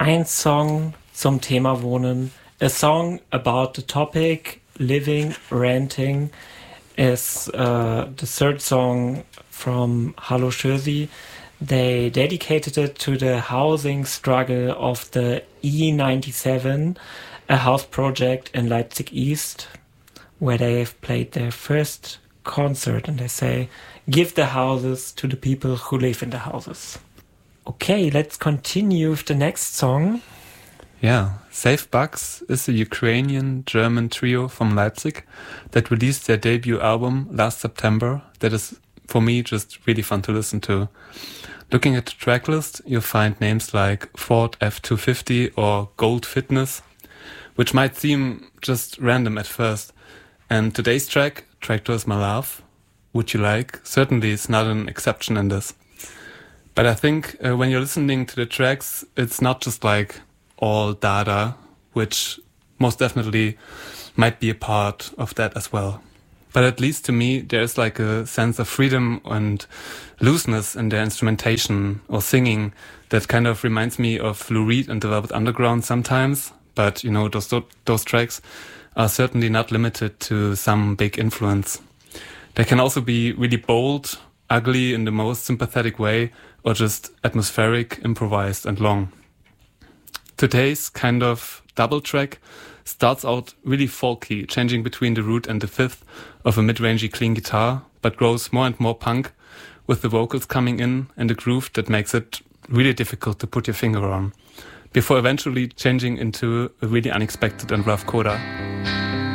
ein Song zum Thema Wohnen. A song about the topic living, renting is the third song from Hallo Schösi. They dedicated it to the housing struggle of the E97, a house project in Leipzig East, where they have played their first concert, and they say, give the houses to the people who live in the houses. Okay, let's continue with the next song. Yeah, Safe Bugs is a Ukrainian-German trio from Leipzig that released their debut album last September. That is, for me, just really fun to listen to. Looking at the tracklist, you'll find names like Ford F250 or Gold Fitness, which might seem just random at first. And today's track, Tractor is My Love, Would You Like, certainly is not an exception in this. But I think when you're listening to the tracks, it's not just like all data, which most definitely might be a part of that as well. But at least to me, there's like a sense of freedom and looseness in their instrumentation or singing that kind of reminds me of Lou Reed and the Velvet Underground sometimes. But, you know, those tracks are certainly not limited to some big influence. They can also be really bold, ugly in the most sympathetic way, or just atmospheric, improvised and long. Today's kind of double track starts out really folky, changing between the root and the fifth of a mid-rangey clean guitar, but grows more and more punk, with the vocals coming in and a groove that makes it really difficult to put your finger on, before eventually changing into a really unexpected and rough coda.